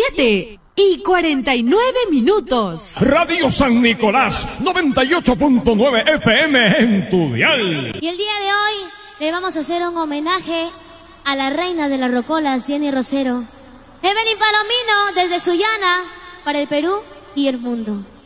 7:49. Radio San Nicolás, 98.9 FM en tu dial. Y el día de hoy le vamos a hacer un homenaje a la reina de la rocola, Jenny Rosero. Evelyn Palomino, desde Sullana, para el Perú y el mundo.